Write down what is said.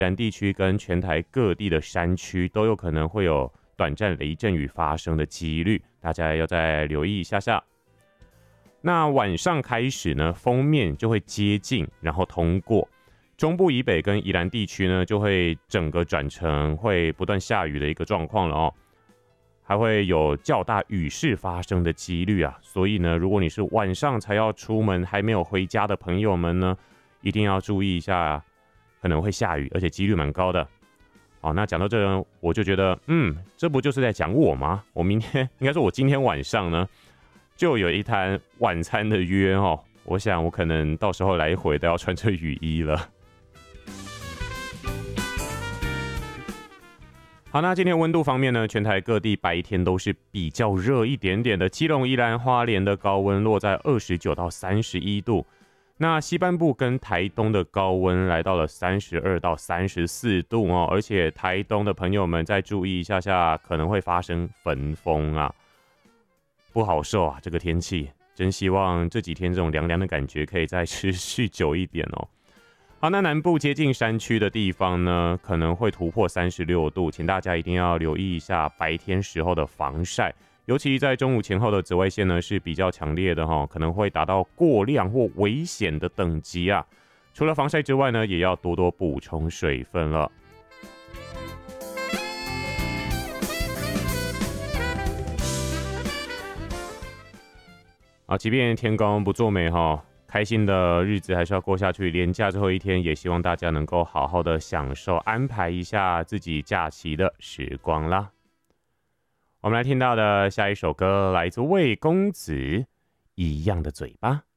然地区跟全台各地的山区都有可能会有短暂雷阵雨发生的几率，大家要再留意一下下。那晚上开始呢，锋面就会接近，然后通过中部以北跟宜兰地区呢，就会整个转成会不断下雨的一个状况了哦，还会有较大雨势发生的几率啊。所以呢，如果你是晚上才要出门还没有回家的朋友们呢，一定要注意一下，可能会下雨，而且几率蛮高的。好，那讲到这呢，我就觉得，这不就是在讲我吗？我明天应该说，我今天晚上呢，就有一摊晚餐的约哦。我想我可能到时候来回都要穿着雨衣了。好，那今天温度方面呢，全台各地白天都是比较热一点点的，基隆、宜兰、花莲的高温落在29到31度。那西半部跟台东的高温来到了32到34度哦，而且台东的朋友们再注意一下下，可能会发生焚风啊，不好受啊，这个天气，真希望这几天这种凉凉的感觉可以再持续久一点哦。好，那南部接近山区的地方呢，可能会突破36度，请大家一定要留意一下白天时候的防晒。尤其在中午前后的紫外线呢是比较强烈的可能会达到过量或危险的等级啊。除了防晒之外呢，也要多多补充水分了。即便天高不作美开心的日子还是要过下去。连假最后一天，也希望大家能够好好的享受，安排一下自己假期的时光啦。我们来听到的下一首歌来自魏公子，《一样的嘴巴》。